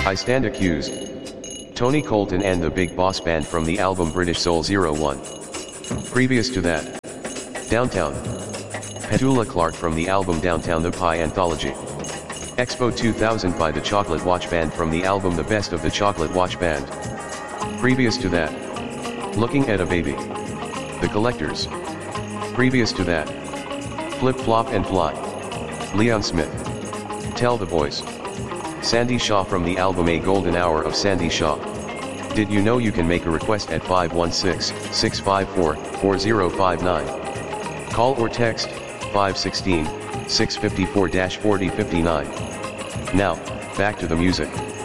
I Stand Accused. Tony Colton and the Big Boss Band from the album British Soul 01. Previous to that, Downtown. Petula Clark from the album Downtown the Pie Anthology. Expo 2000 by the Chocolate Watch Band from the album The Best of the Chocolate Watch Band. Previous to that, Looking at a Baby. The Collectors. Previous to that, Flip Flop and Fly. Leon Smith. Tell the Boys. Sandy Shaw from the album A Golden Hour of Sandy Shaw. Did you know you can make a request at 516-654-4059? Call or text 516-654-4059. Now, back to the music.